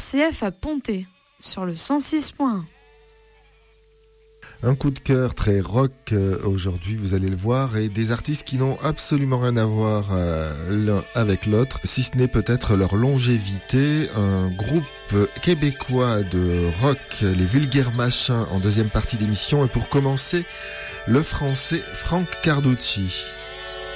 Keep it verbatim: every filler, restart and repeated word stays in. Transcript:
C F à Ponté, sur le cent six point un. Un coup de cœur très rock euh, aujourd'hui, vous allez le voir, et des artistes qui n'ont absolument rien à voir euh, l'un avec l'autre, si ce n'est peut-être leur longévité. Un groupe québécois de rock, les Vulgaires Machins, en deuxième partie d'émission. Et pour commencer, le français Frank Carducci.